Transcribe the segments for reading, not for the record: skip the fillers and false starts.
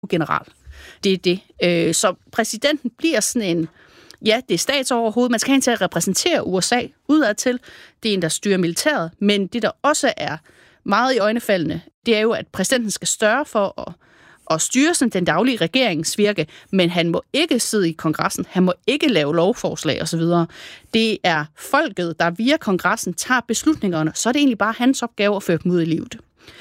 general. Det er det. Så præsidenten bliver sådan en, ja, det er statsoverhoved. Man skal have en til at repræsentere USA udadtil. Det er en, der styrer militæret. Men det, der også er meget i øjnefaldende, det er jo, at præsidenten skal større for at styre sådan den daglige regeringsvirke, men han må ikke sidde i kongressen. Han må ikke lave lovforslag osv. Det er folket, der via kongressen tager beslutningerne. Så er det egentlig bare hans opgave at føre dem ud i livet.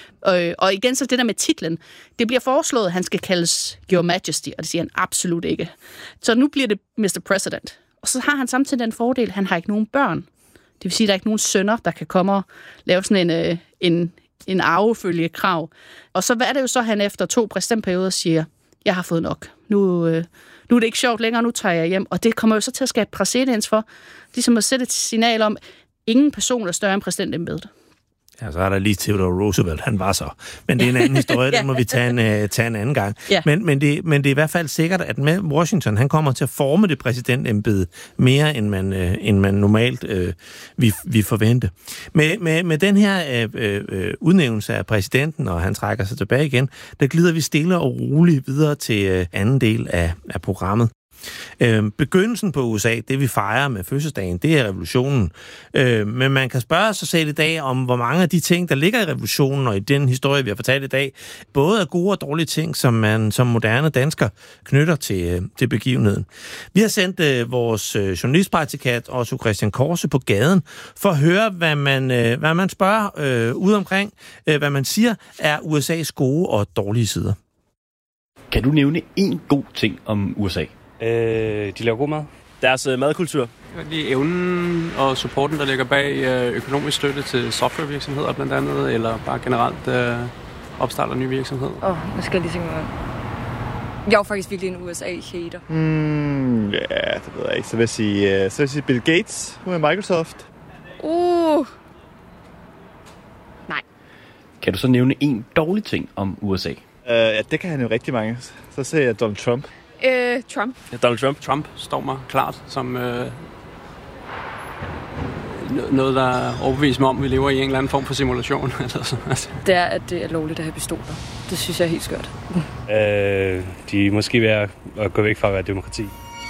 Og igen så det der med titlen. Det bliver foreslået, at han skal kaldes Your Majesty, og det siger han absolut ikke. Så nu bliver det Mr. President. Og så har han samtidig den fordel, at han har ikke nogen børn. Det vil sige, at der er ikke nogen sønner, der kan komme og lave sådan en arvefølgekrav. Og så er det jo så, han efter 2 præsidentperioder siger, jeg har fået nok. Nu er det ikke sjovt længere, nu tager jeg hjem. Og det kommer jo så til at skabe præcedens for, ligesom at sætte et signal om, ingen person er større end præsidentembedet. Ja, så er der lige Theodore Roosevelt, han var så. Men det er en anden historie, den må vi tage en anden gang. Ja. Men det er i hvert fald sikkert, at med Washington, han kommer til at forme det præsidentembede mere, end man normalt vi forvente. Med den her udnævnelse af præsidenten, og han trækker sig tilbage igen, der glider vi stille og roligt videre til anden del af programmet. Begyndelsen på USA, det vi fejrer med fødselsdagen, det er revolutionen. Men man kan spørge sig selv i dag om, hvor mange af de ting, der ligger i revolutionen og i den historie, vi har fortalt i dag, både er gode og dårlige ting, som man som moderne dansker knytter til begivenheden. Vi har sendt vores journalistpraktikant Otto Christian Korse på gaden for at høre, hvad man spørger ude omkring, hvad man siger er USA's gode og dårlige sider. Kan du nævne en god ting om USA? De laver god mad. Deres madkultur. De evnen og supporten, der ligger bag økonomisk støtte til softwarevirksomheder blandt andet, eller bare generelt opstarter nye virksomheder. Nu skal jeg lige tænke mig. Jeg er faktisk virkelig en USA-hater. Ja, det ved jeg ikke. Så vil jeg sige Bill Gates med Microsoft. Nej. Kan du så nævne en dårlig ting om USA? Ja, det kan han jo rigtig mange. Så siger jeg Donald Trump. Trump. Ja, Donald Trump. Trump står mig klart som noget, der overbeviser mig om, at vi lever i en eller anden form for simulation. Det er, at det er lovligt at have pistoler. Det synes jeg er helt skørt. De er måske ved at gå væk fra at være demokrati.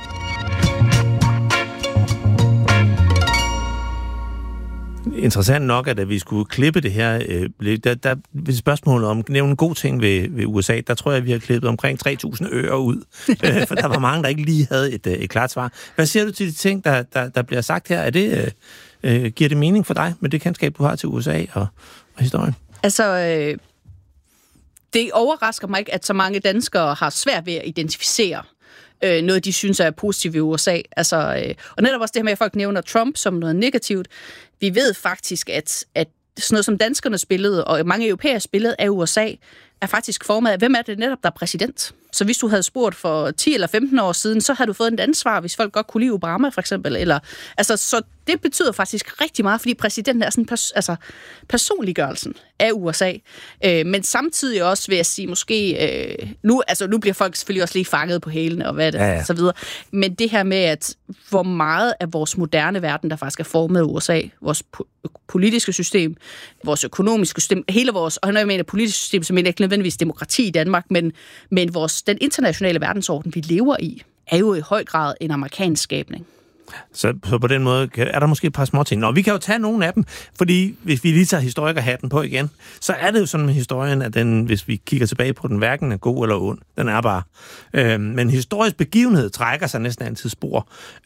Interessant nok, at da vi skulle klippe det her, der ved spørgsmålet om nævne en god ting ved USA, der tror jeg, vi har klippet omkring 3.000 øer ud. For der var mange, der ikke lige havde et klart svar. Hvad siger du til de ting, der bliver sagt her? Er det, giver det mening for dig med det kendskab, du har til USA og historien? Altså, det overrasker mig ikke, at så mange danskere har svært ved at identificere noget, de synes er positivt i USA. Altså, og netop også det her med, at folk nævner Trump som noget negativt. Vi ved faktisk, at sådan noget som danskernes billede, og mange europæers billede af USA, er faktisk formet af, hvem er det netop, der er præsident? Så hvis du havde spurgt for 10 eller 15 år siden, så havde du fået et ansvar, hvis folk godt kunne lide Obama, for eksempel. Eller, altså, så det betyder faktisk rigtig meget, fordi præsidenten er sådan personliggørelsen af USA. Men samtidig også vil jeg sige, måske, nu bliver folk selvfølgelig også lige fanget på hælene og hvad det er, så videre. Men det her med, at hvor meget af vores moderne verden, der faktisk er formet af USA, vores politiske system, vores økonomiske system, hele vores, og når jeg mener politisk system, så mener jeg ikke nødvendigvis demokrati i Danmark, men den internationale verdensorden, vi lever i, er jo i høj grad en amerikansk skabning. Så på den måde er der måske et par små ting. Nå, vi kan jo tage nogle af dem, fordi hvis vi lige tager historikerhatten på igen, så er det jo sådan med historien, at den, hvis vi kigger tilbage på den, hverken er god eller ond. Den er bare. Men historisk begivenhed trækker sig næsten altid spor,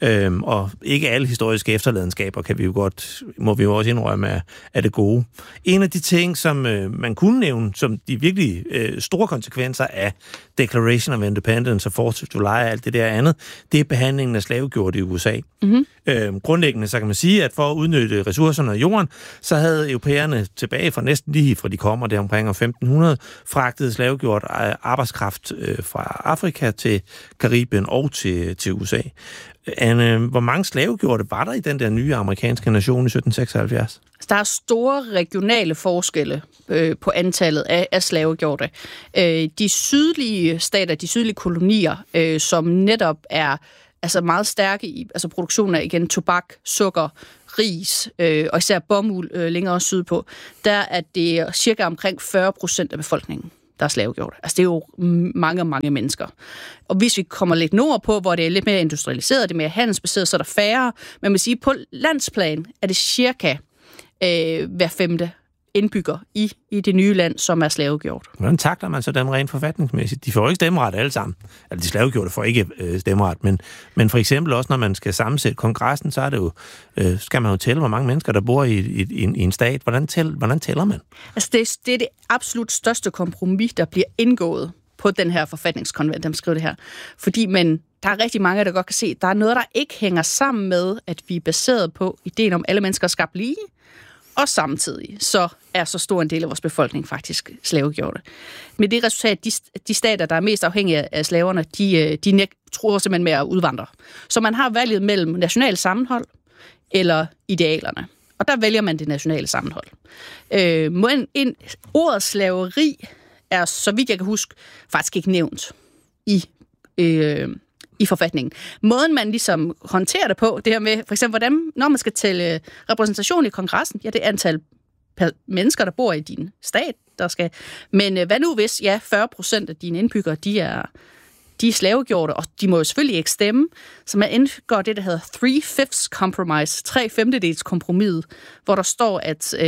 og ikke alle historiske efterladenskaber må vi jo også indrømme af det gode. En af de ting, som man kunne nævne, som de virkelig store konsekvenser af Declaration of Independence og 4th of July og alt det der andet, det er behandlingen af slavegjorte i USA. Mm-hmm. Grundlæggende så kan man sige, at for at udnytte ressourcerne af jorden, så havde europæerne tilbage fra næsten lige fra de kommer der omkring 1500 fragtet slavegjort arbejdskraft fra Afrika til Karibien og til USA. Anne, hvor mange slavegjorte var der i den der nye amerikanske nation i 1776? Der er store regionale forskelle på antallet af slavegjorte. De sydlige stater, de sydlige kolonier, som netop er meget stærke i produktionen af igen tobak, sukker, ris og især bomuld længere sydpå, der er det cirka omkring 40% af befolkningen. der er slavegjorte. Altså, det er jo mange, mange mennesker. Og hvis vi kommer lidt nordpå, hvor det er lidt mere industrialiseret, det er mere handelsbaseret, så er der færre. Men man vil sige, på landsplan er det cirka hver 5. indbygger i det nye land, som er slavegjort. Hvordan takler man så dem rent forfatningsmæssigt? De får jo ikke stemmeret alle sammen. Altså, de slavegjorte får ikke stemmeret, men for eksempel også, når man skal sammensætte kongressen, så er det jo, skal man jo tælle, hvor mange mennesker, der bor i en stat. Hvordan tæller man? Altså, det er det absolut største kompromis, der bliver indgået på den her forfatningskonvent, der skriver det her. Fordi der er rigtig mange, der godt kan se, at der er noget, der ikke hænger sammen med, at vi er baseret på ideen om, alle mennesker er skabt lige, og samtidig så er så stor en del af vores befolkning faktisk slavegjorte. Med det resultat, de stater, der er mest afhængige af slaverne, de tror simpelthen med at udvandre. Så man har valget mellem national sammenhold eller idealerne. Og der vælger man det nationale sammenhold. Ordet slaveri er, så vidt jeg kan huske, faktisk ikke nævnt i forfatningen. Måden, man ligesom håndterer det på, det her med, for eksempel, hvordan, når man skal tælle repræsentation i kongressen, ja, det er antal mennesker, der bor i din stat, der skal. Men hvad nu hvis, 40% af dine indbyggere, de er slavegjorte, og de må jo selvfølgelig ikke stemme, så man indgår det, der hedder 3/5 compromise, 3/5 kompromis, hvor der står,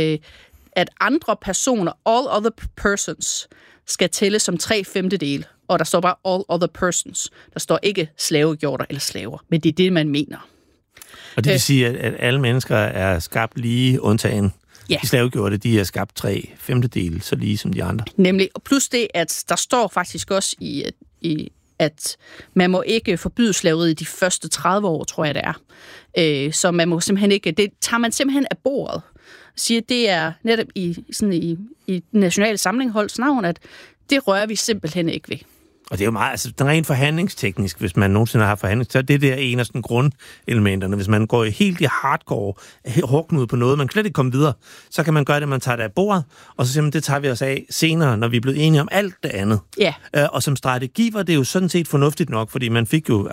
at andre personer, all other persons, skal tælle som 3/5, og der står bare all other persons. Der står ikke slavegjorter eller slaver, men det er det, man mener. Og det vil sige, at alle mennesker er skabt lige, undtagen de slavegjorte, de er skabt 3/5 så lige som de andre. Nemlig, og plus det, at der står faktisk også i at man må ikke forbyde slaveriet i de første 30 år, tror jeg det er. Så man må simpelthen ikke, det tager man simpelthen af bordet. Siger, det er netop i den nationale samlingholds navn, at det rører vi simpelthen ikke ved. Og det er jo meget, altså den rent forhandlingsteknisk, hvis man nogensinde har forhandling, så er det der en af sådan grundelementerne. Hvis man går helt i hardcore, hårdknude på noget, man kan slet ikke komme videre, så kan man gøre det, man tager det af bordet, og så siger det tager vi os af senere, når vi er blevet enige om alt det andet. Ja. Og som strategi var det jo sådan set fornuftigt nok, fordi man fik jo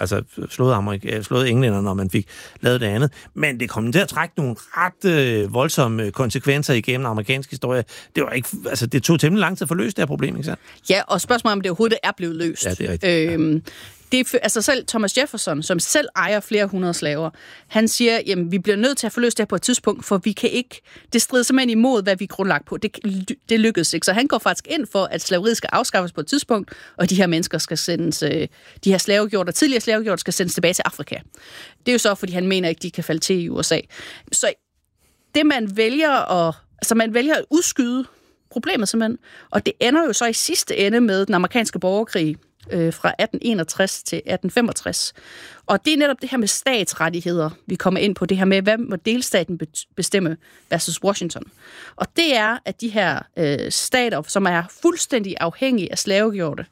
slået englænder, når man fik lavet det andet. Men det kom til at trække nogle ret voldsomme konsekvenser igennem amerikansk historie. Det tog temmelig lang tid for at løse det her problem, ikke sant? Ja, og spørgsmålet om det overhovedet er blevet løst. Ja, det er rigtigt. Selv Thomas Jefferson, som selv ejer flere hundrede slaver, han siger, jamen, vi bliver nødt til at få løst det her på et tidspunkt, for vi kan ikke, det strider simpelthen imod, hvad vi er grundlagt på. Det lykkedes ikke. Så han går faktisk ind for, at slaveriet skal afskaffes på et tidspunkt, og de her mennesker skal sendes, de her slavegjorte, tidligere slavegjorte, skal sendes tilbage til Afrika. Det er jo så, fordi han mener ikke, de kan falde til i USA. Så det, man vælger at udskyde problemet simpelthen, og det ender jo så i sidste ende med den amerikanske borgerkrig fra 1861 til 1865. Og det er netop det her med statsrettigheder, vi kommer ind på, det her med, hvad må delstaten bestemme versus Washington. Og det er, at de her stater, som er fuldstændig afhængige af slavegjorte,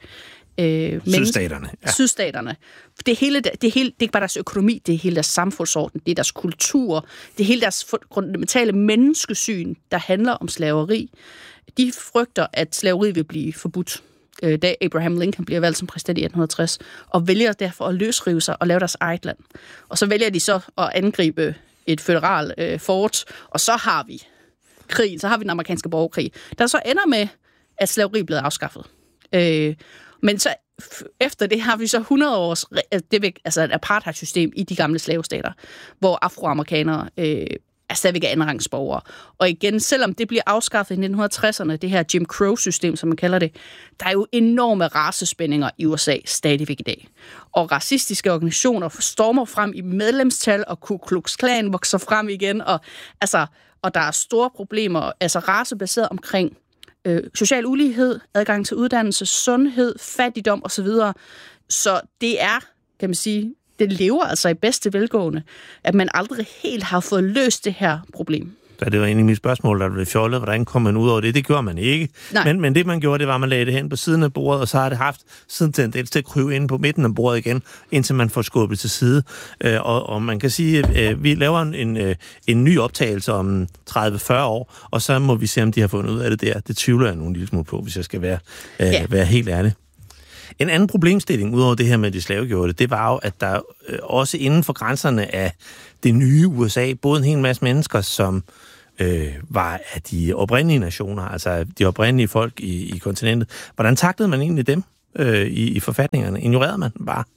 Sydstaterne. Det er ikke bare deres økonomi, det er hele deres samfundsorden, det er deres kultur, det er hele deres fundamentale menneskesyn, der handler om slaveri. De frygter, at slaveri vil blive forbudt, da Abraham Lincoln bliver valgt som præsident i 1860, og vælger derfor at løsrive sig og lave deres eget land. Og så vælger de så at angribe et føderal fort, og så har vi krigen, så har vi den amerikanske borgerkrig, der så ender med, at slaveri er blevet afskaffet. Men så efter det har vi så 100 års et apartheidsystem i de gamle slavestater, hvor afroamerikanere er stadigvæk andenrangsborgere. Og igen, selvom det bliver afskaffet i 1960'erne, det her Jim Crow-system, som man kalder det, der er jo enorme racespændinger i USA stadigvæk i dag. Og racistiske organisationer stormer frem i medlemstal, og Ku Klux Klan vokser frem igen, og der er store problemer, racebaseret omkring social ulighed, adgang til uddannelse, sundhed, fattigdom osv. Så det er, kan man sige, det lever altså i bedste velgående, at man aldrig helt har fået løst det her problem. Så det var egentlig mit spørgsmål, der blev fjollet. Hvordan kom man ud over det? Det gjorde man ikke. Men det, man gjorde, det var, at man lagde det hen på siden af bordet, og så har det haft siden tendens til at krybe ind på midten af bordet igen, indtil man får skubbet til side. Og man kan sige, at vi laver en ny optagelse om 30-40 år, og så må vi se, om de har fundet ud af det der. Det tvivler jeg nogle lille smule på, hvis jeg skal være helt ærlig. En anden problemstilling, udover det her med de slavegjorte, det var jo, at der også inden for grænserne af det nye USA boede en hel masse mennesker, som var af de oprindelige nationer, altså de oprindelige folk i kontinentet. Hvordan taklede man egentlig dem i forfatningerne? Ignorerede man dem bare?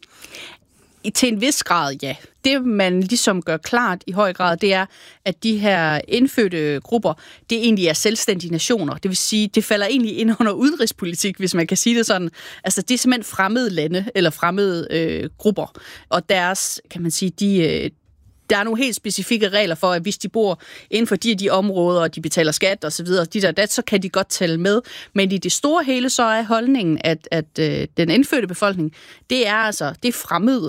Til en vis grad, ja. Det, man ligesom gør klart i høj grad, det er, at de her indfødte grupper, det egentlig er selvstændige nationer. Det vil sige, det falder egentlig ind under udenrigspolitik, hvis man kan sige det sådan. Altså, det er simpelthen fremmede lande, eller fremmede grupper. Og deres, kan man sige, der er nogle helt specifikke regler for, at hvis de bor inden for de områder, og de betaler skat og så videre, så kan de godt tælle med. Men i det store hele, så er holdningen, at den indfødte befolkning, det er fremmede,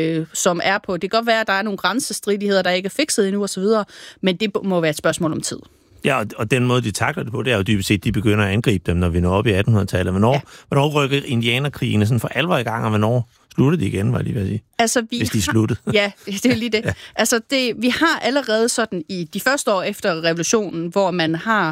som er på. Det kan godt være, at der er nogle grænsestridigheder, der ikke er fikset endnu og så videre, men det må være et spørgsmål om tid. Ja, og den måde, de takler det på, det er jo dybest set, de begynder at angribe dem, når vi når op i 1800-tallet. Hvornår rykker indianerkrigene sådan for alvor i gang, og hvornår sluttede de igen, var jeg lige ved at sige? Altså, hvis de sluttede. Ja, det er lige det. Ja. Altså, vi har allerede sådan i de første år efter revolutionen, hvor man har,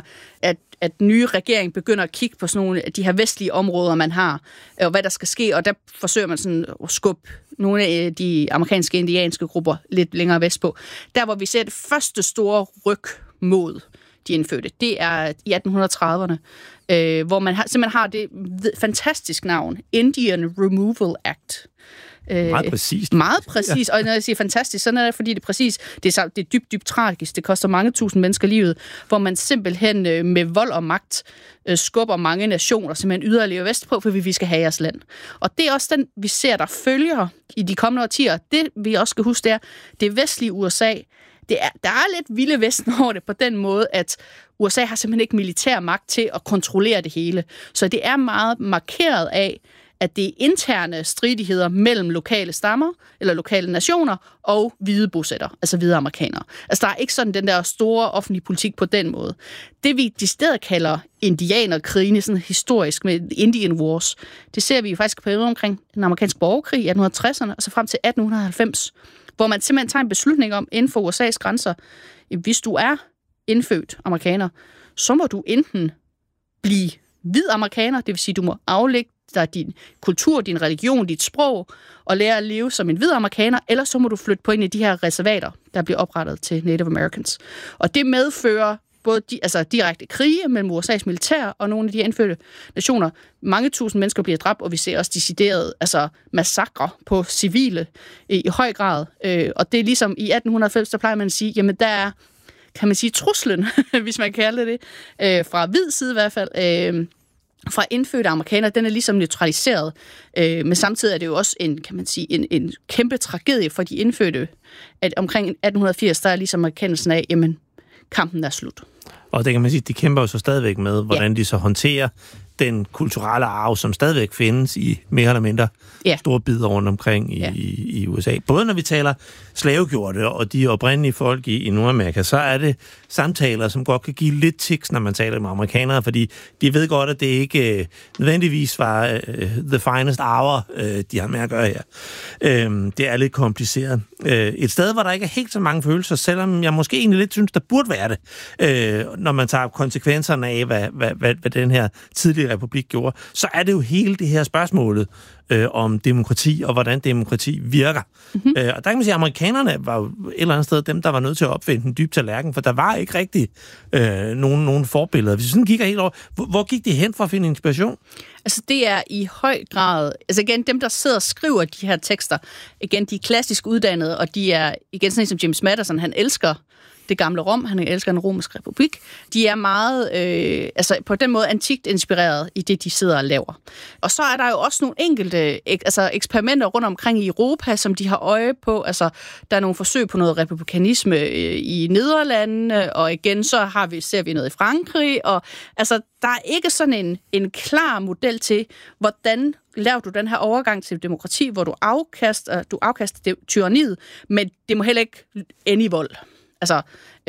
at nye regering begynder at kigge på sådan nogle af de her vestlige områder, man har, og hvad der skal ske, og der forsøger man sådan at skubbe nogle af de amerikanske indianske grupper lidt længere vestpå. Der, hvor vi ser det første store ryg mod de indfødte, det er i 1830'erne, hvor man simpelthen har det fantastisk navn, Indian Removal Act. Meget præcist. Meget præcis, og når jeg siger fantastisk, så er det, fordi det er præcis, det er dybt tragisk, det koster mange tusind mennesker livet, hvor man simpelthen med vold og magt skubber mange nationer simpelthen yderligere vestpå, for vi skal have jeres land. Og det er også den, vi ser, der følger i de kommende årtier. Det vi også skal huske, det vestlige USA, der er lidt vilde vesten over det på den måde, at USA har simpelthen ikke militær magt til at kontrollere det hele. Så det er meget markeret af, at det er interne stridigheder mellem lokale stammer, eller lokale nationer, og hvide bosætter, altså hvide amerikanere. Altså der er ikke sådan den der store offentlige politik på den måde. Det vi decideret kalder indianerkrigene, sådan historisk med Indian Wars, det ser vi jo faktisk på omkring den amerikanske borgerkrig i 1860'erne, og så frem til 1890, hvor man simpelthen tager en beslutning om, inden for USA's grænser, hvis du er indfødt amerikaner, så må du enten blive hvid amerikaner, det vil sige, du må aflægge dig din kultur, din religion, dit sprog, og lære at leve som en hvid amerikaner, eller så må du flytte på en af de her reservater, der bliver oprettet til Native Americans. Og det medfører både direkte krige mellem USA's militær og nogle af de indfødte nationer. Mange tusind mennesker bliver dræbt, og vi ser også decideret massakre på civile i høj grad. Og det er ligesom i 1890, der plejer man at sige, jamen der er, kan man sige, truslen, hvis man kalder det, fra hvid side i hvert fald, fra indfødte amerikanere, den er ligesom neutraliseret. Men samtidig er det jo også en kæmpe tragedie for de indfødte, at omkring 1880, der er ligesom erkendelsen af, jamen, kampen er slut. Og det kan man sige, de kæmper jo så stadigvæk med, hvordan de så håndterer den kulturelle arv, som stadigvæk findes i mere eller mindre store bidder rundt omkring i USA. Både når vi taler slavegjorte og de oprindelige folk i Nordamerika, så er det samtaler, som godt kan give lidt tics, når man taler med amerikanere, fordi de ved godt, at det ikke nødvendigvis var the finest hour, de har med at gøre her. Det er lidt kompliceret. Et sted, hvor der ikke er helt så mange følelser, selvom jeg måske egentlig lidt synes, der burde være det, når man tager konsekvenserne af, hvad den her tidlige republik gjorde, så er det jo hele det her spørgsmålet om demokrati, og hvordan demokrati virker. Mm-hmm. Og der kan man sige, at amerikanerne var jo et eller andet sted dem, der var nødt til at opfinde den dybe tallerken, for der var ikke rigtig nogen forbilleder. Hvis vi sådan kigger helt over, hvor gik de hen for at finde inspiration? Altså det er i høj grad, altså igen, dem der sidder og skriver de her tekster, igen, de er klassisk uddannede, og de er, igen sådan en som James Madison, han elsker det gamle Rom, han elsker den romerske republik. De er meget, på den måde antikt inspireret i det, de sidder og laver. Og så er der jo også nogle enkelte eksperimenter rundt omkring i Europa, som de har øje på. Altså, der er nogle forsøg på noget republikanisme i Nederlandene, og igen så ser vi noget i Frankrig. Og altså, der er ikke sådan en klar model til, hvordan laver du den her overgang til demokrati, hvor du afkaster tyranniet, men det må heller ikke ende i vold. Altså,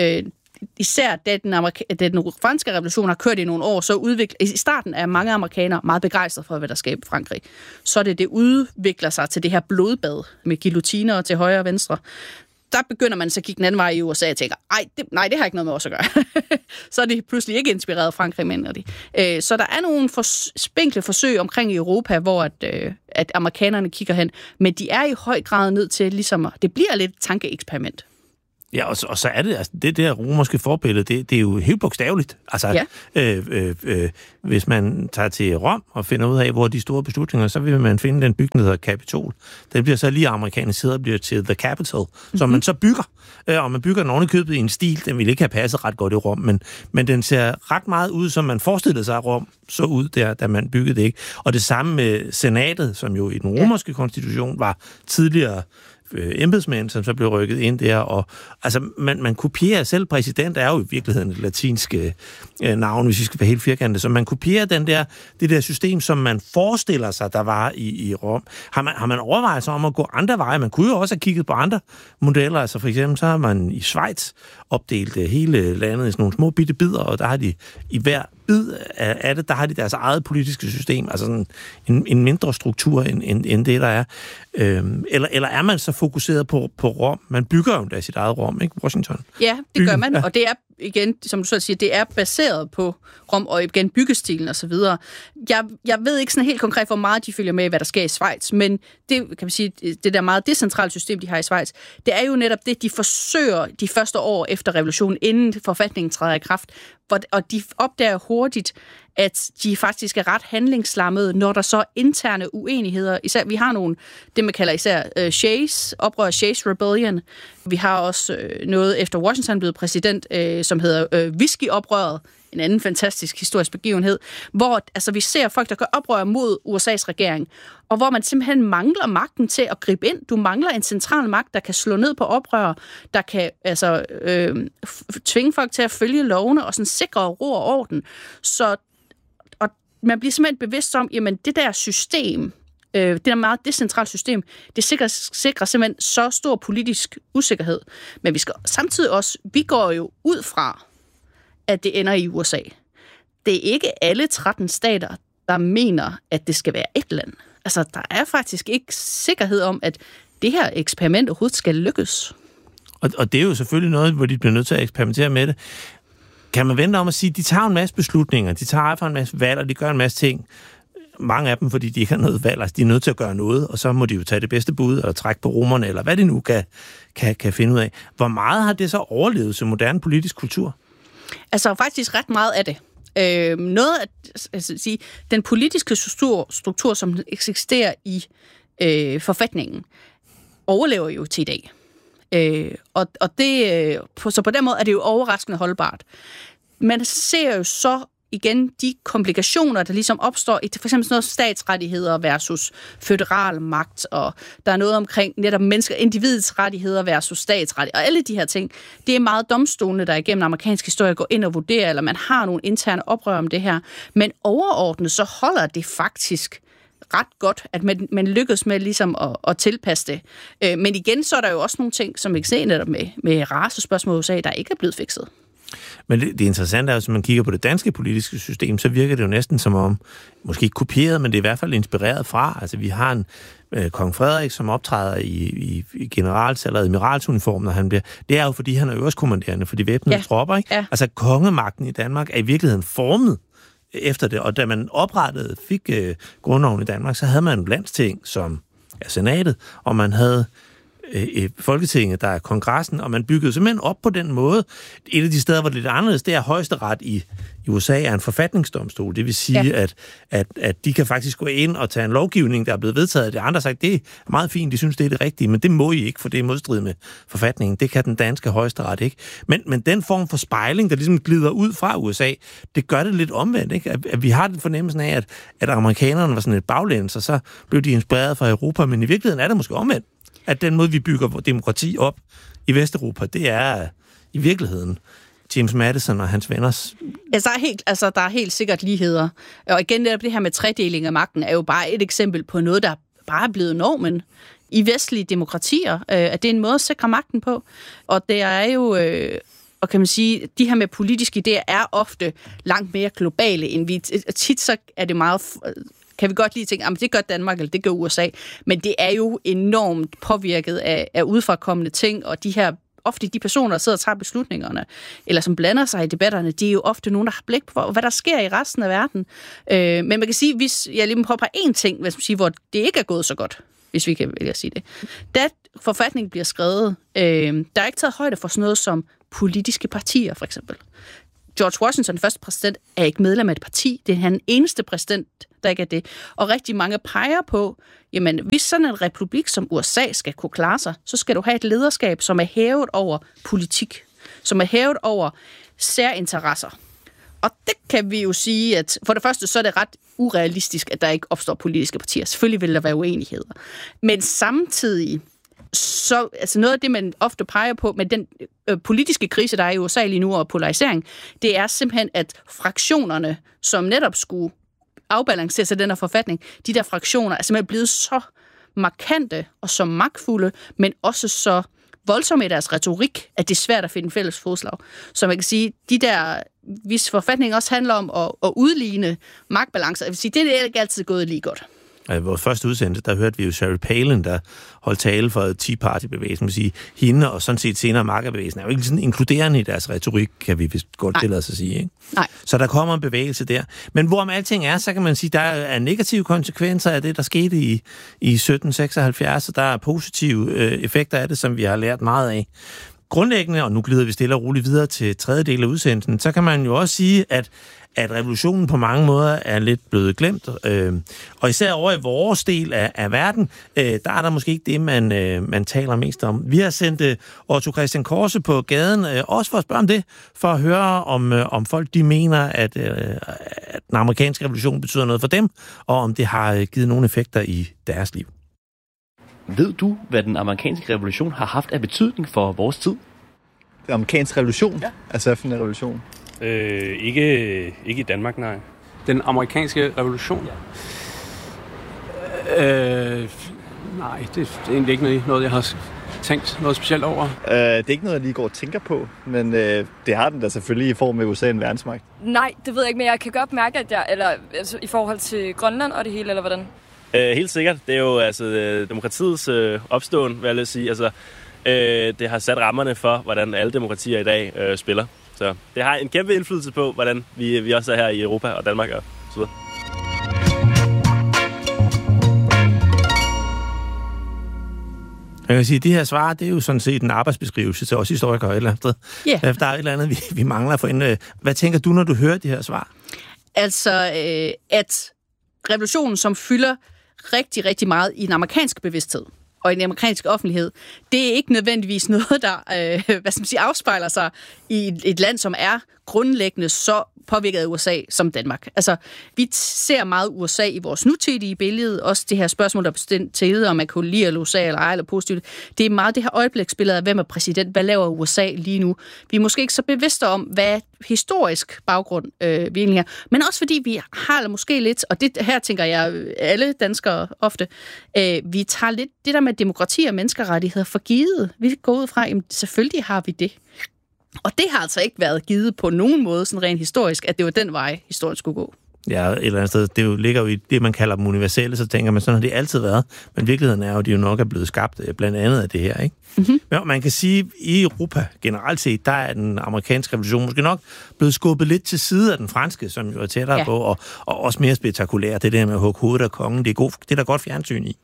især da den franske revolution har kørt i nogle år, så i starten er mange amerikanere meget begejstrede for, hvad der sker i Frankrig. Så det udvikler sig til det her blodbad med guillotiner til højre og venstre. Der begynder man så at kigge den anden vej i USA og tænker, det har ikke noget med os at gøre. Så er det pludselig ikke inspireret af Frankrig, mener de. Så der er nogle spinkle forsøg omkring i Europa, hvor at amerikanerne kigger hen, men de er i høj grad nødt til, ligesom, det bliver lidt et tankeeksperiment. Ja, og så er det, altså det der romerske forbillede, det er jo helt bogstaveligt. Altså, hvis man tager til Rom og finder ud af, hvor de store beslutninger, så vil man finde den bygning, der hedder Kapitol. Den bliver så lige amerikaniseret og bliver til The Capitol, som man så bygger. Og man bygger den ovenikøbet i en stil, den ville ikke have passet ret godt i Rom, men den ser ret meget ud, som man forestillede sig, at Rom så ud der, da man byggede det, ikke? Og det samme med senatet, som jo i den romerske konstitution var tidligere embedsmænd, som så blev rykket ind der, og altså, man kopierer selv, præsident er jo i virkeligheden et latinsk navn, hvis vi skal være helt firkantet, så man kopierer det der system, som man forestiller sig, der var i Rom. Har man overvejet sig om at gå andre veje? Man kunne jo også have kigget på andre modeller, altså for eksempel så har man i Schweiz opdelt hele landet i sådan nogle små bitte bidder, og der har de i hver bid af det, der har de deres eget politiske system, altså sådan en mindre struktur end det, der er. Eller er man så fokuseret på Rom? Man bygger jo da sit eget Rom, ikke? Washington. Ja, det gør man, og det er igen, som du så siger, det er baseret på Rom og igen byggestilen og så videre. Jeg ved ikke sådan helt konkret, hvor meget de følger med, hvad der sker i Schweiz, men det kan man sige, det der meget decentrale system, de har i Schweiz, det er jo netop det, de forsøger de første år efter revolutionen, inden forfatningen træder i kraft, og de opdager hurtigt, at de faktisk er ret handlingslammede, når der så er interne uenigheder. Især, vi har nogle, det man kalder især oprør Shays Rebellion. Vi har også noget efter Washington blev præsident, som hedder Whisky-oprøret, en anden fantastisk historisk begivenhed, hvor altså, vi ser folk, der gør oprør mod USA's regering, og hvor man simpelthen mangler magten til at gribe ind. Du mangler en central magt, der kan slå ned på oprør, der kan altså, tvinge folk til at følge lovene og sådan sikre ro og orden. Så og man bliver simpelthen bevidst om, jamen det der system, det der meget decentrale system, det sikrer simpelthen så stor politisk usikkerhed. Men vi skal samtidig også, vi går jo ud fra, at det ender i USA. Det er ikke alle 13 stater, der mener, at det skal være et land. Altså, der er faktisk ikke sikkerhed om, at det her eksperiment overhovedet skal lykkes. Og det er jo selvfølgelig noget, hvor de bliver nødt til at eksperimentere med det. Kan man vente om at sige, at de tager en masse beslutninger, de tager for en masse valg, og de gør en masse ting. Mange af dem, fordi de ikke har noget valg, altså de er nødt til at gøre noget, og så må de jo tage det bedste bud, eller trække på romerne, eller hvad de nu kan finde ud af. Hvor meget har det så overlevet som moderne politisk kultur? Altså faktisk ret meget af det. Noget at sige, den politiske struktur, som eksisterer i forfatningen, overlever jo til i dag. Og det, så på den måde er det jo overraskende holdbart. Man ser jo så igen de komplikationer, der ligesom opstår i for eksempel sådan noget statsrettigheder versus føderal magt, og der er noget omkring netop individets rettigheder versus statsrettigheder, og alle de her ting. Det er meget domstolene, der igennem amerikansk historie går ind og vurderer, eller man har nogle interne oprør om det her. Men overordnet så holder det faktisk ret godt, at man lykkes med ligesom at tilpasse det. Men igen, så er der jo også nogle ting, som vi kan se netop med racespørgsmål i USA, der ikke er blevet fikset. Men det interessante er, at hvis man kigger på det danske politiske system, så virker det jo næsten som om, måske ikke kopieret, men det er i hvert fald inspireret fra. Altså vi har en kong Frederik, som optræder i generals- eller admiralsuniform, når han bliver. Det er jo, fordi han er øverstkommanderende for de væbnede tropper, ikke? Ja. Altså kongemagten i Danmark er i virkeligheden formet efter det, og da man fik grundloven i Danmark, så havde man en landsting, som er senatet, og man havde Folketinget, der er kongressen, og man byggede simpelthen op på den måde. Et af de steder, hvor det er lidt anderledes, det er højesteret i USA er en forfatningsdomstol. Det vil sige, at de kan faktisk gå ind og tage en lovgivning, der er blevet vedtaget. Det andre har sagt, det er meget fint, de synes, det er det rigtige, men det må I ikke, for det er modstrid med forfatningen. Det kan den danske højesteret ikke. Men den form for spejling, der ligesom glider ud fra USA, det gør det lidt omvendt, ikke? At vi har den fornemmelsen af, at amerikanerne var sådan et baglæns, og så blev de inspireret fra Europa, men i virkeligheden er det måske omvendt. At den måde, vi bygger demokrati op i Vesteuropa, det er i virkeligheden James Madison og hans venners. Ja, der er helt sikkert ligheder. Og igen, det her med tredeling af magten er jo bare et eksempel på noget, der bare er blevet normen i vestlige demokratier. At det er en måde at sikre magten på. Og det er jo... Og kan man sige, de her med politiske idéer er ofte langt mere globale, end vi... Tit så er det meget... Kan vi godt lige tænke, at det gør Danmark, eller det gør USA. Men det er jo enormt påvirket af udefrakommende ting, og ofte de personer, der sidder og tager beslutningerne, eller som blander sig i debatterne, de er jo ofte nogen, der har blik på, hvad der sker i resten af verden. Men man kan sige, hvis jeg lige må påpege én ting, hvor det ikke er gået så godt, hvis vi kan vælge at sige det. Da forfatningen bliver skrevet, der er ikke taget højde for sådan noget som politiske partier, for eksempel. George Washington, første præsident, er ikke medlem af et parti. Det er han eneste præsident, der ikke er det. Og rigtig mange peger på, jamen, hvis sådan en republik som USA skal kunne klare sig, så skal du have et lederskab, som er hævet over politik, som er hævet over særinteresser. Og det kan vi jo sige, at for det første, så er det ret urealistisk, at der ikke opstår politiske partier. Selvfølgelig vil der være uenigheder. Men samtidig, så altså noget af det, man ofte peger på med den politiske krise, der er i USA lige nu, og polarisering, det er simpelthen, at fraktionerne, som netop skulle afbalancere sig den her forfatning, de der fraktioner er simpelthen blevet så markante og så magtfulde, men også så voldsomme i deres retorik, at det er svært at finde fælles fodslag. Så man kan sige, de der, hvis forfatningen også handler om at udligne magtbalancer, jeg vil sige, det er ikke altid gået lige godt. I vores første udsendelse, der hørte vi jo Sarah Palin, der holdt tale for Tea Party-bevægelsen. Man sige, hende og sådan set senere MAGA-bevægelsen er jo ikke sådan inkluderende i deres retorik, kan vi vist godt tillade os at sige. Ikke? Nej. Så der kommer en bevægelse der. Men hvorom alting er, så kan man sige, der er negative konsekvenser af det, der skete i 1776, og der er positive effekter af det, som vi har lært meget af. Grundlæggende, og nu glider vi stille og roligt videre til tredje del af udsendelsen, så kan man jo også sige, at revolutionen på mange måder er lidt blevet glemt. Og især over i vores del af verden, der er der måske ikke det, man taler mest om. Vi har sendt Otto Christian Korse på gaden, også for at spørge om det, for at høre, om folk de mener, at den amerikanske revolution betyder noget for dem, og om det har givet nogle effekter i deres liv. Ved du, hvad den amerikanske revolution har haft af betydning for vores tid? Den amerikanske revolution? Ja. Altså FN revolution? Ikke i Danmark, nej. Den amerikanske revolution? Ja. Nej, det er egentlig ikke noget, jeg har tænkt noget specielt over. Det er ikke noget, jeg lige går og tænker på, men det har den da selvfølgelig i form af USA en verdensmagt. Nej, det ved jeg ikke, men jeg kan godt mærke, at altså, i forhold til Grønland og det hele, eller hvordan? Helt sikkert. Det er jo demokratiets opståen, vil jeg sige. Altså, det har sat rammerne for, hvordan alle demokratier i dag spiller. Så det har en kæmpe indflydelse på, hvordan vi også er her i Europa og Danmark og så videre. Jeg kan sige, at de her svar, det er jo sådan set en arbejdsbeskrivelse til os historikere et eller andet sted. Yeah. Der er et eller andet, vi mangler for en. Hvad tænker du, når du hører de her svar? Altså, at revolutionen, som fylder rigtig, rigtig meget i den amerikanske bevidsthed og i den amerikanske offentlighed, det er ikke nødvendigvis noget, der afspejler sig i et land, som er grundlæggende så påvirket af USA som Danmark. Altså, vi ser meget USA i vores nutidige billede, også det her spørgsmål, der er bestemt til, om man kunne lide USA eller ej, eller positivt. Det er meget det her øjebliksbillede af, hvem er præsident, hvad laver USA lige nu. Vi er måske ikke så bevidste om, hvad historisk baggrund vi egentlig er, men også fordi vi har måske lidt, og det her tænker jeg alle danskere ofte, vi tager lidt det der med demokrati og menneskerettigheder for givet. Vi går ud fra, jamen selvfølgelig har vi det. Og det har altså ikke været givet på nogen måde, sådan rent historisk, at det var den vej, historien skulle gå. Ja, et eller andet sted. Det ligger jo i det, man kalder dem universelle, så tænker man, sådan har det altid været. Men virkeligheden er jo, at de jo nok er blevet skabt blandt andet af det her, ikke? Mm-hmm. Men man kan sige, at i Europa generelt set, der er den amerikanske revolution måske nok blevet skubbet lidt til side af den franske, som jo er tættere på, og også mere spektakulær. Det der med at hugge hovedet af kongen, det er der godt fjernsyn i.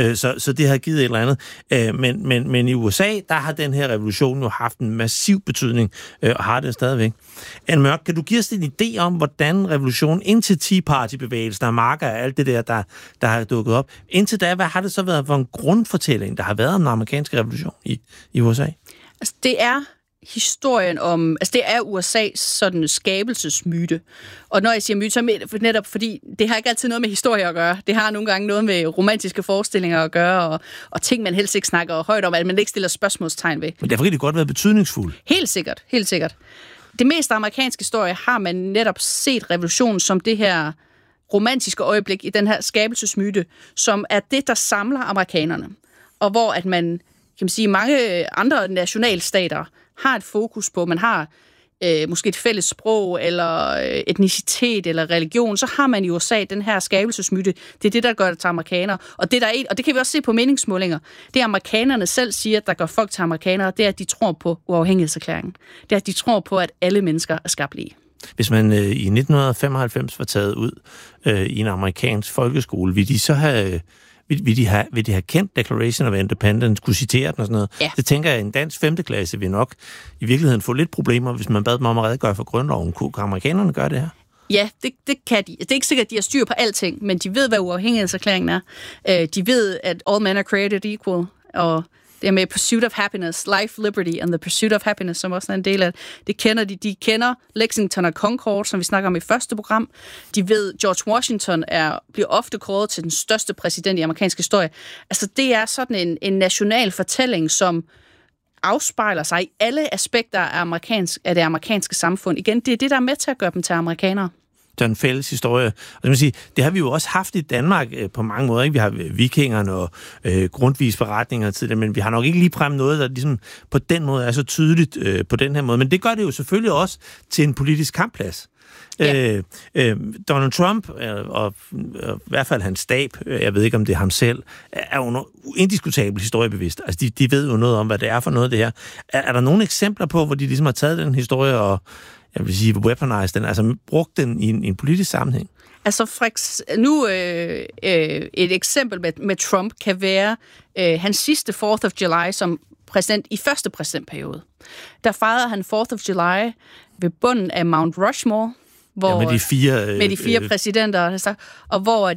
Så det har givet et eller andet. Men i USA, der har den her revolution jo haft en massiv betydning, og har det stadigvæk. Anne Mørk, kan du give os en idé om, hvordan revolutionen indtil Tea Party-bevægelsen og marker og alt det der har dukket op, indtil da, hvad har det så været for en grundfortælling, der har været om den amerikanske revolution i USA? Altså, det er historien om, altså det er USA's sådan skabelsesmyte. Og når jeg siger myte, så er det netop fordi, det har ikke altid noget med historie at gøre. Det har nogle gange noget med romantiske forestillinger at gøre, og ting, man helst ikke snakker højt om, at man ikke stiller spørgsmålstegn ved. Men derfor kan det godt være betydningsfuldt. Helt sikkert, helt sikkert. Det meste amerikanske historie har man netop set revolutionen som det her romantiske øjeblik i den her skabelsesmyte, som er det, der samler amerikanerne. Og hvor at man, kan man sige, mange andre nationalstater har et fokus på, man har måske et fælles sprog, eller etnicitet, eller religion, så har man i USA den her skabelsesmyte. Det er det, der gør det til amerikanere. Og det kan vi også se på meningsmålinger. Det amerikanerne selv siger, der gør folk til amerikanere, det er, at de tror på uafhængighedserklæringen. Det er, at de tror på, at alle mennesker er skabt lige. Hvis man i 1995 var taget ud i en amerikansk folkeskole, ville vil de have kendt Declaration of Independence, kunne citere den og sådan noget? Ja. Det tænker jeg, en dansk 5. klasse vil nok i virkeligheden få lidt problemer, hvis man bad dem om at redegøre for grundloven. Kunne amerikanerne gøre det her? Ja, det kan de. Det er ikke sikkert, at de har styr på alting, men de ved, hvad uafhængighedserklæringen er. De ved, at all men are created equal, og det er med pursuit of happiness, life, liberty and the pursuit of happiness, som også er en del af det kender de. De kender Lexington og Concord, som vi snakker om i første program. De ved, George Washington bliver ofte kåret til den største præsident i amerikansk historie. Altså, det er sådan en national fortælling, som afspejler sig i alle aspekter af det amerikanske samfund. Igen, det er det, der er med til at gøre dem til amerikanere. Det er en fælles historie. Og det har vi jo også haft i Danmark på mange måder. Ikke? Vi har vikingerne og Grundtvigs beretninger tidligere, men vi har nok ikke ligefrem noget, der ligesom på den måde er så tydeligt på den her måde. Men det gør det jo selvfølgelig også til en politisk kampplads. Ja. Donald Trump, og i hvert fald hans stab, jeg ved ikke, om det er ham selv, er jo indiskutabelt historiebevidst. Altså, de ved jo noget om, hvad det er for noget, det her. Er der nogle eksempler på, hvor de ligesom har taget den historie og, jeg vil sige, weaponized den, altså brugt den i en politisk sammenhæng? Altså, et eksempel med Trump kan være hans sidste 4th of July som præsident i første præsidentperiode. Der fejrede han 4th of July ved bunden af Mount Rushmore, med de fire præsidenter, og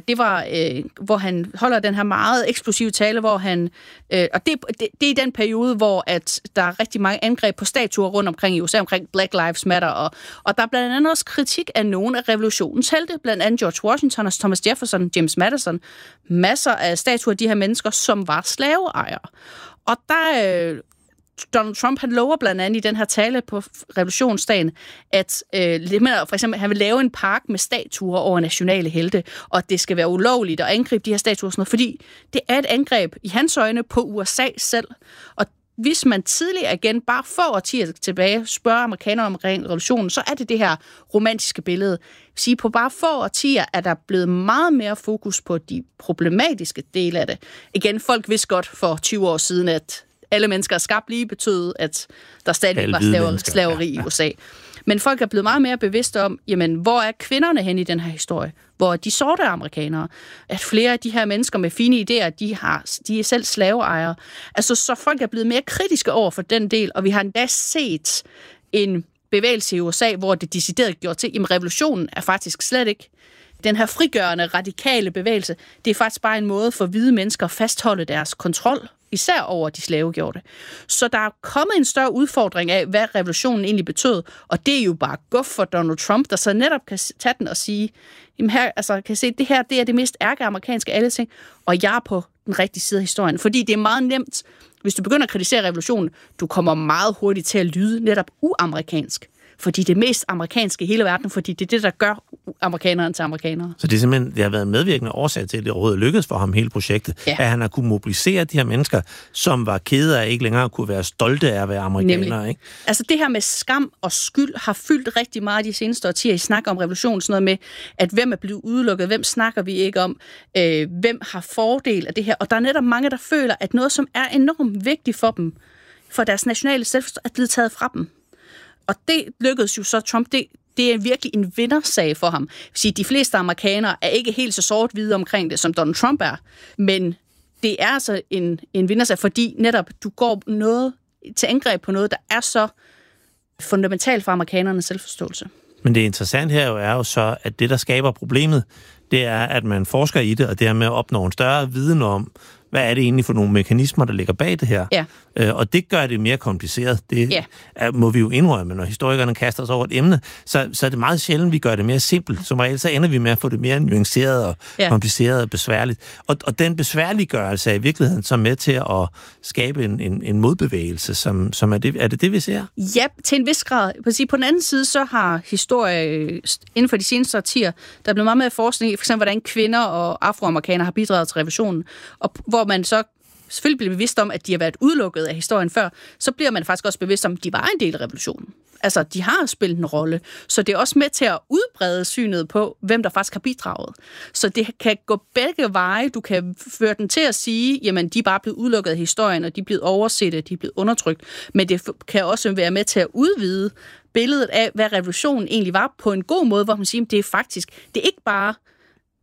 hvor han holder den her meget eksplosive tale, hvor han og det er i den periode, hvor at der er rigtig mange angreb på statuer rundt omkring i USA, omkring Black Lives Matter, og der er blandt andet også kritik af nogle af revolutionens helte, blandt andet George Washington, Thomas Jefferson, James Madison, masser af statuer af de her mennesker, som var slaveejere. Og der Donald Trump, han lover blandt andet i den her tale på revolutionsdagen, at for eksempel, han vil lave en park med statuer over nationale helte, og at det skal være ulovligt at angribe de her statuer, sådan noget, fordi det er et angreb i hans øjne på USA selv. Og hvis man tidligere igen, bare få årtier tilbage, spørger amerikanere om revolutionen, så er det her romantiske billede. Sige, på bare få årtier er der blevet meget mere fokus på de problematiske dele af det. Igen, folk vidste godt for 20 år siden, at alle mennesker er skabt lige, betød, at der stadig var slaveri i USA. Men folk er blevet meget mere bevidste om, jamen, hvor er kvinderne hen i den her historie? Hvor er de sorte amerikanere? At flere af de her mennesker med fine idéer, de er selv slaveejere. Altså, så folk er blevet mere kritiske over for den del, og vi har endda set en bevægelse i USA, hvor det decideret gjort til, jamen, revolutionen er faktisk slet ikke den her frigørende, radikale bevægelse. Det er faktisk bare en måde for hvide mennesker at fastholde deres kontrol, især over de slavegjorte. Så der er kommet en større udfordring af, hvad revolutionen egentlig betød, og det er jo bare guf for Donald Trump, der så netop kan tage den og sige, jamen her, altså, kan se, det her, det er det mest ærkeamerikanske af alle ting, og jeg er på den rigtige side af historien. Fordi det er meget nemt, hvis du begynder at kritisere revolutionen, du kommer meget hurtigt til at lyde netop uamerikansk. Fordi det er mest amerikanske i hele verden, fordi det er det, der gør amerikanerne til amerikanere. Så det er simpelthen, det har været en medvirkende årsag til, at det overhovedet lykkedes for ham hele projektet, ja. At han har kunne mobilisere de her mennesker, som var kede af ikke længere kunne være stolte af at være amerikanere. Ikke? Altså det her med skam og skyld har fyldt rigtig meget de seneste årtier i snak om revolutionen, sådan noget med, at hvem er blevet udelukket, hvem snakker vi ikke om, hvem har fordel af det her, og der er netop mange, der føler, at noget, som er enormt vigtigt for dem, for deres nationale selvforståelse, er blevet taget fra dem. Og det lykkedes jo så Trump, det er virkelig en vindersag for ham. De fleste amerikanere er ikke helt så sort-hvide omkring det, som Donald Trump er. Men det er altså en vindersag, fordi netop du går noget til angreb på noget, der er så fundamentalt for amerikanernes selvforståelse. Men det interessante her er jo så, at det, der skaber problemet, det er, at man forsker i det, og dermed opnår en større viden om, hvad er det egentlig for nogle mekanismer, der ligger bag det her? Ja. Og det gør det mere kompliceret. Det må vi jo indrømme, når historikerne kaster os over et emne, så er det meget sjældent, vi gør det mere simpelt. Som regel, så ender vi med at få det mere nuanceret og kompliceret og besværligt. Og den besværliggørelse er i virkeligheden så med til at skabe en modbevægelse, som er det, vi ser? Ja, til en vis grad. På den anden side, så har historie inden for de seneste årtier, der er blevet meget mere forskning i, for eksempel, hvordan kvinder og afroamerikanere har bidraget til revolutionen, og hvor man så selvfølgelig bliver bevidst om, at de har været udelukket af historien før, så bliver man faktisk også bevidst om, at de var en del af revolutionen. Altså, de har spillet en rolle. Så det er også med til at udbrede synet på, hvem der faktisk har bidraget. Så det kan gå begge veje. Du kan føre den til at sige, jamen, de er bare blevet udelukket af historien, og de er blevet overset, de er blevet undertrykt. Men det kan også være med til at udvide billedet af, hvad revolutionen egentlig var på en god måde, hvor man siger, det er ikke bare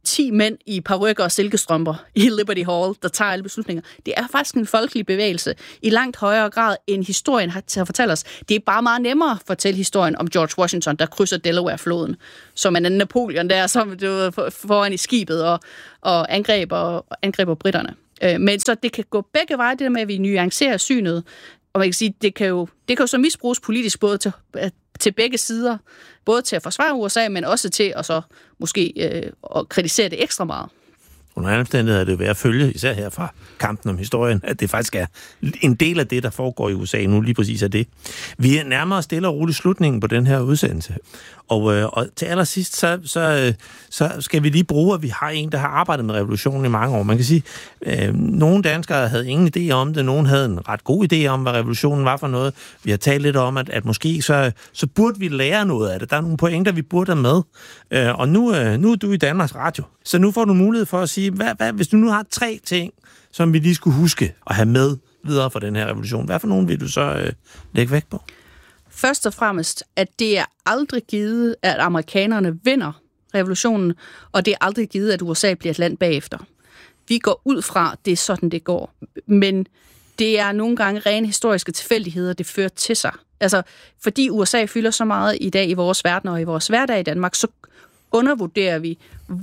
10 mænd i parykker og silkestrømper i Liberty Hall, der tager alle beslutninger. Det er faktisk en folkelig bevægelse i langt højere grad, end historien har til at fortælle os. Det er bare meget nemmere at fortælle historien om George Washington, der krydser Delaware-floden, som en Napoleon der, som foran i skibet og angreber britterne. Men så det kan gå begge veje, det der med, at vi nuancerer synet. Og man kan sige, det kan jo så misbruges politisk både til begge sider. Både til at forsvare USA, men også til at så måske at kritisere det ekstra meget. Under andre omstændigheder er det værd at følge, især her fra kampen om historien, at det faktisk er en del af det, der foregår i USA nu, lige præcis er det. Vi er nærmere stille og roligt slutningen på den her udsendelse. Og til allersidst, så skal vi lige bruge, at vi har en, der har arbejdet med revolutionen i mange år. Man kan sige, nogle danskere havde ingen idé om det, nogen havde en ret god idé om, hvad revolutionen var for noget. Vi har talt lidt om, at måske så burde vi lære noget af det. Der er nogle pointer, vi burde have med. Og nu er du i Danmarks Radio, så nu får du mulighed for at sige, hvad, hvis du nu har 3 ting, som vi lige skulle huske at have med videre for den her revolution, hvad for nogen vil du så lægge vægt på? Først og fremmest, at det er aldrig givet, at amerikanerne vinder revolutionen, og det er aldrig givet, at USA bliver et land bagefter. Vi går ud fra, det er sådan, det går. Men det er nogle gange rene historiske tilfældigheder, det fører til sig. Altså, fordi USA fylder så meget i dag i vores verden og i vores hverdag i Danmark, så undervurderer vi,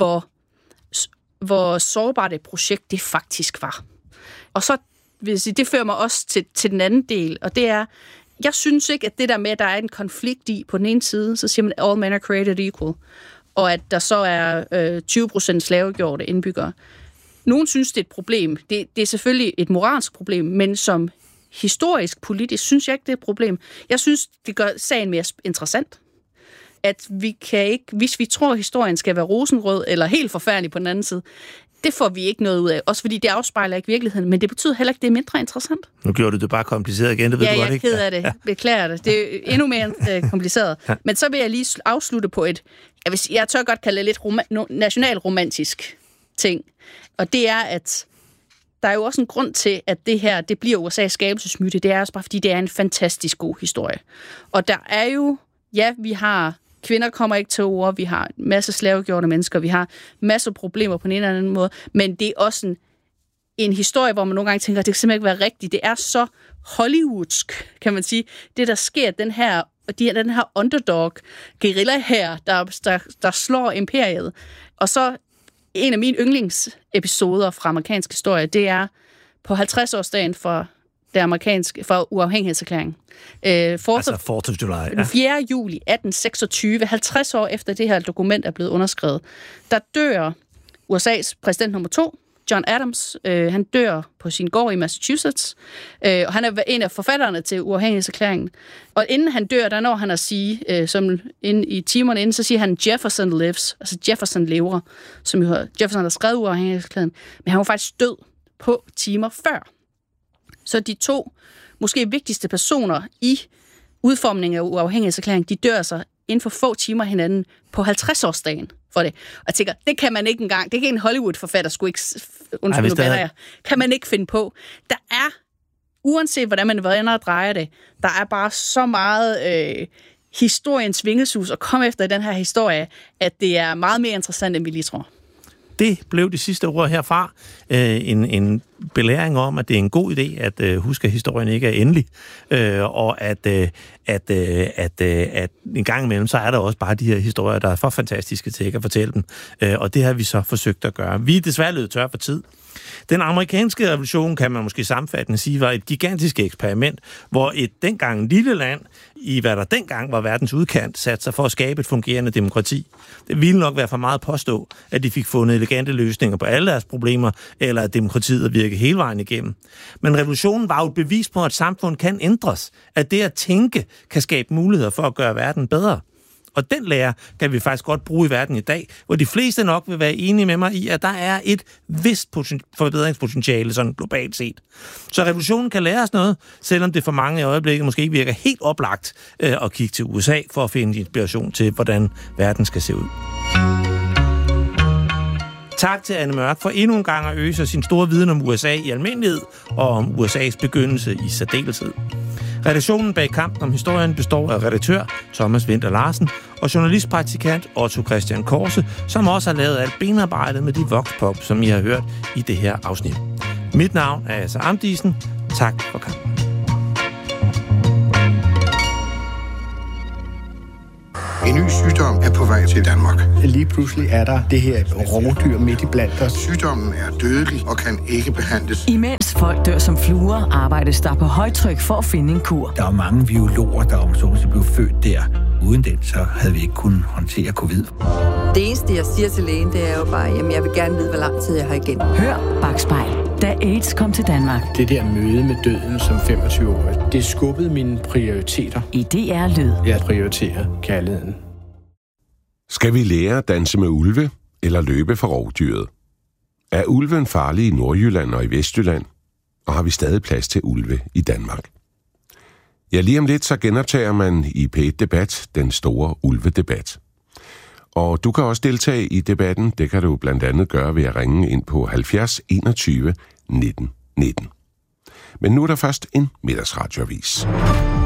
hvor sårbart et projekt det faktisk var. Og så vil jeg sige, det fører mig også til den anden del, og det er, jeg synes ikke, at det der med, at der er en konflikt i på den ene side, så siger man, all men are created equal, og at der så er 20% slavegjorte indbyggere. Nogen synes, det er et problem. Det er selvfølgelig et moralsk problem, men som historisk, politisk, synes jeg ikke, det er et problem. Jeg synes, det gør sagen mere interessant. At vi kan ikke, hvis vi tror, at historien skal være rosenrød eller helt forfærdelig på den anden side, det får vi ikke noget ud af. Også fordi det afspejler ikke virkeligheden, men det betyder heller ikke, det er mindre interessant. Nu gjorde du det bare kompliceret igen, det ved du godt, ikke? Ja, jeg er ked af det. Beklager det. Det er endnu mere kompliceret. Men så vil jeg lige afslutte på jeg tør godt kalde det lidt nationalromantisk ting. Og det er, at der er jo også en grund til, at det her, det bliver USA's skabelsesmyte. Det er også bare, fordi det er en fantastisk god historie. Og der er jo, vi har kvinder kommer ikke til ord, vi har en masse slavegjorte mennesker, vi har masser af problemer på en eller anden måde, men det er også en historie, hvor man nogle gange tænker, at det kan simpelthen ikke være rigtigt. Det er så hollywoodsk, kan man sige. Det, der sker, den her underdog guerilla her, der slår imperiet. Og så en af mine yndlingsepisoder fra amerikansk historie, det er på 50-årsdagen for uafhængighedserklæringen. 4th of July. Den 4. juli 1826, 50 år efter det her dokument er blevet underskrevet, der dør USA's præsident nummer 2, John Adams. Han dør på sin gård i Massachusetts, og han er en af forfatterne til uafhængighedserklæringen. Og inden han dør, der når han at sige, i timerne inden, så siger han, Jefferson lives, altså Jefferson lever, som jo Jefferson har skrevet uafhængighedserklæringen, men han var faktisk død på timer før. Så de 2 måske vigtigste personer i udformningen af uafhængighedserklæringen, de dør så inden for få timer hinanden på 50-årsdagen for det. Og jeg tænker, det kan man ikke engang, det er ikke en Hollywood-forfatter, kan man ikke finde på. Der er, uanset hvordan man vender og drejer det, der er bare så meget historiens vingesus at komme efter i den her historie, at det er meget mere interessant, end vi lige tror. Det blev det sidste ord herfra. En belæring om, at det er en god idé at huske, at historien ikke er endelig, og at en gang imellem, så er der også bare de her historier, der er for fantastiske til ikke at fortælle dem, og det har vi så forsøgt at gøre. Vi er desværre løbet tør for tid. Den amerikanske revolution, kan man måske sammenfattende sige, var et gigantisk eksperiment, hvor et dengang lille land, i hvad der dengang var verdens udkant, satte sig for at skabe et fungerende demokrati. Det ville nok være for meget at påstå, at de fik fundet elegante løsninger på alle deres problemer, eller at demokratiet virker hele vejen igennem. Men revolutionen var jo et bevis på, at samfund kan ændres, at det at tænke kan skabe muligheder for at gøre verden bedre. Og den lære kan vi faktisk godt bruge i verden i dag, hvor de fleste nok vil være enige med mig i, at der er et vist forbedringspotentiale sådan globalt set. Så revolutionen kan lære os noget, selvom det for mange i øjeblikket måske ikke virker helt oplagt at kigge til USA for at finde inspiration til, hvordan verden skal se ud. Tak til Anne Mørk for endnu en gang at øse sin store viden om USA i almindelighed og om USA's begyndelse i særdeleshed. Redaktionen bag Kampen om historien består af redaktør Thomas Winther Larsen og journalistpraktikant Otto Christian Korse, som også har lavet alt benarbejdet med de voxpop, som I har hørt i det her afsnit. Mit navn er Asser Amdisen. Tak for kampen. En ny sygdom er på vej til Danmark. Lige pludselig er der det her rovdyr midt i blandt os. Sygdommen er dødelig og kan ikke behandles. Imens folk dør som fluer, arbejdes der på højtryk for at finde en kur. Der er mange biologer, der blev født der. Uden den, så havde vi ikke kunnet håndtere covid. Det eneste, jeg siger til lægen, det er jo bare, at jeg vil gerne vide, hvor lang tid jeg har igen. Hør Bakspejl, da AIDS kom til Danmark. Det der møde med døden som 25-årig, det skubbede mine prioriteter. I DR Lyd. Jeg prioriterer kærligheden. Skal vi lære at danse med ulve eller løbe for rovdyret? Er ulven farlig i Nordjylland og i Vestjylland? Og har vi stadig plads til ulve i Danmark? Ja, lige om lidt så genoptager man i P1 Debat den store ulvedebat. Og du kan også deltage i debatten. Det kan du blandt andet gøre ved at ringe ind på 70 21 19 19. Men nu er der først en middagsradioavis.